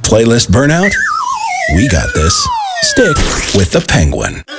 Playlist burnout? We got this. Stick with the Penguin.